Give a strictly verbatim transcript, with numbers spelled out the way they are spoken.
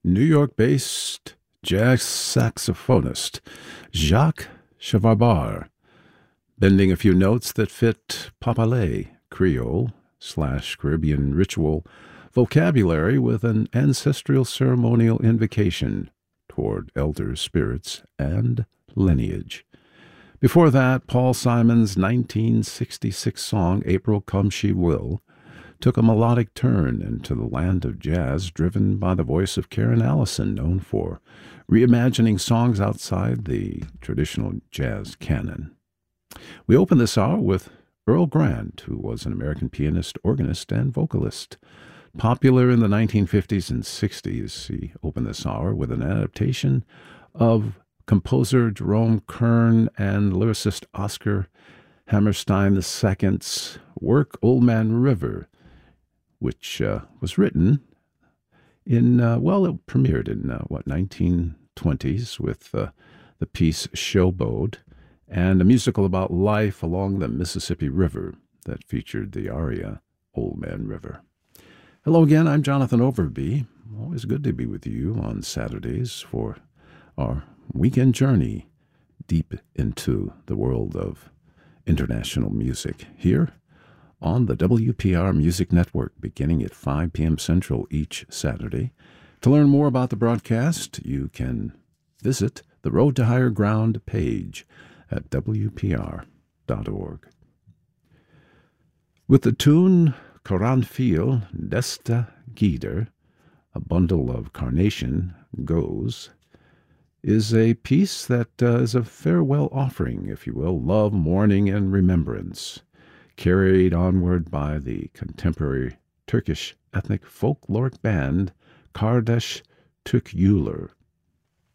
New York-based jazz saxophonist Jacques Chavabar, bending a few notes that fit Papalé, Creole slash Caribbean ritual vocabulary with an ancestral ceremonial invocation toward elder spirits and lineage. Before that, Paul Simon's nineteen sixty-six song, April Come She Will, took a melodic turn into the land of jazz, driven by the voice of Karen Allison, known for reimagining songs outside the traditional jazz canon. We open this hour with Earl Grant, who was an American pianist, organist, and vocalist. Popular in the nineteen fifties and sixties, he opened this hour with an adaptation of composer Jerome Kern and lyricist Oscar Hammerstein the Second's work, Old Man River, which uh, was written in, uh, well, it premiered in, uh, what, nineteen twenties with uh, the piece Showboat, and a musical about life along the Mississippi River that featured the aria Old Man River. Hello again, I'm Jonathan Overby. Always good to be with you on Saturdays for our weekend journey deep into the world of international music here on the W P R Music Network, beginning at five p.m. Central each Saturday. To learn more about the broadcast, you can visit the Road to Higher Ground page at w p r dot org. With the tune Karanfil Desta Gider, a bundle of carnation goes, is a piece that uh, is a farewell offering, if you will, love, mourning, and remembrance, carried onward by the contemporary Turkish ethnic folkloric band Kardesh Türküler.